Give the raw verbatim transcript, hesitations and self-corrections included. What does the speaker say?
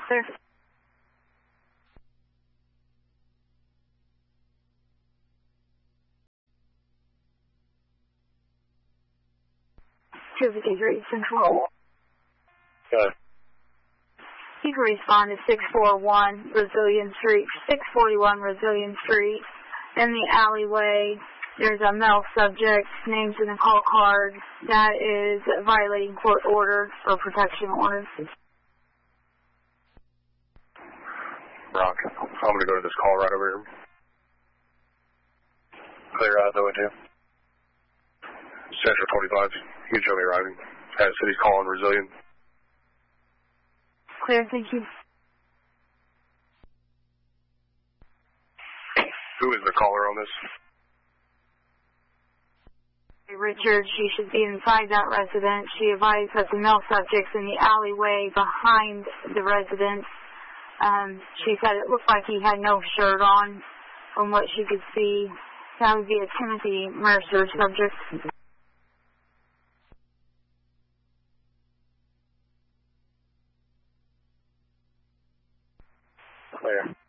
Clear. two fifty-three Central. Got it. You can respond to six forty-one Brazilian Street, six forty-one Brazilian Street. In the alleyway, there's a male subject named in the call card that is violating court order or protection orders. Rock, I'm going to go to this call right over here. Clear out the way too. Central twenty-five, you can show me arriving. Has city's calling Brazilian. Clear, thank you. Who is the caller on this? Richard, she should be inside that residence. She advised that the male subject's in the alleyway behind the residence. Um, she said it looked like he had no shirt on from what she could see. That would be a Timothy Mercer subject. Clear.